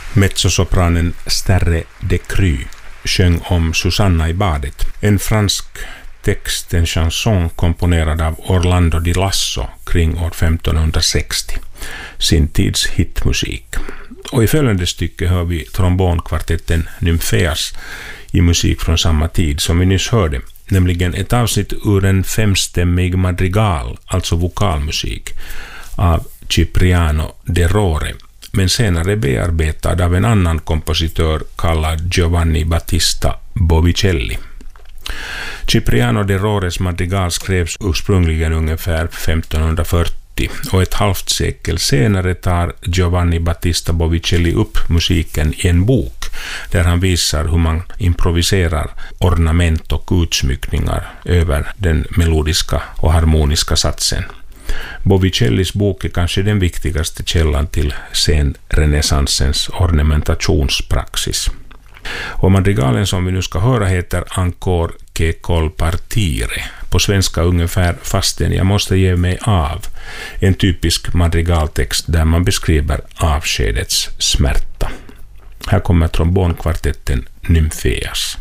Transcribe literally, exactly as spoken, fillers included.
Mezzosopranen Sterre de Cru sjöng om Susanna i badet, en fransk text, en chanson komponerad av Orlando di Lasso kring år femtonhundrasextio, sin tids hitmusik. Och i följande stycke hör vi trombonkvartetten Nymfeas i musik från samma tid som vi nyss hörde, nämligen ett avsnitt ur en femstämmig madrigal, alltså vokalmusik, av Cipriano de Rore, men senare bearbetad av en annan kompositör kallad Giovanni Battista Bovicelli. Cipriano de Rores madrigal skrevs ursprungligen ungefär femtonhundrafyrtio, och ett halvt sekel senare tar Giovanni Battista Bovicelli upp musiken i en bok där han visar hur man improviserar ornament och utsmyckningar över den melodiska och harmoniska satsen. Bovicellis bok är kanske den viktigaste källan till senrenässansens ornamentationspraxis. Och madrigalen som vi nu ska höra heter Ancor che col partire, på svenska ungefär Fastän jag måste ge mig av, en typisk madrigaltext där man beskriver avskedets smärta. Här kommer trombonkvartetten Nymfeas.